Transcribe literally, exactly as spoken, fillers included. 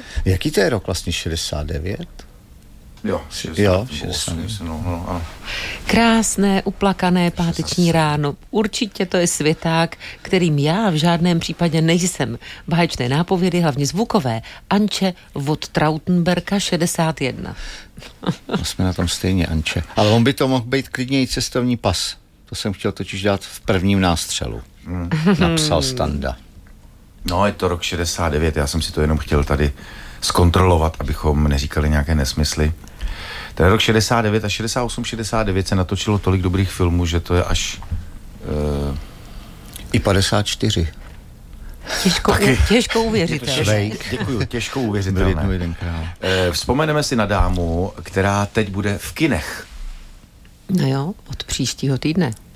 Jaký to je rok vlastně, šedesát devět? Jo, jo, šedesát devět. No, no, ano. Krásné, uplakané páteční ráno. Určitě to je světák, kterým já v žádném případě nejsem. Báječné nápovědy, hlavně zvukové. Anče od Trautenberga šedesát jedna. No, jsme na tom stejně, Anče. Ale on by to mohl být klidně i cestovní pas. To jsem chtěl totiž dát v prvním nástřelu. Hmm. Napsal Standa. No, je to rok šedesát devět, já jsem si to jenom chtěl tady zkontrolovat, abychom neříkali nějaké nesmysly. Ten rok šedesát devět a šedesát osm šedesát devět se natočilo tolik dobrých filmů, že to je až... Uh... I padesát čtyři. Těžko, u, těžko uvěřitelné. Děkuju, těžko uvěřitelné. Byl jeden král. Uh, vzpomeneme si na dámu, která teď bude v kinech. No jo, od příštího týdne.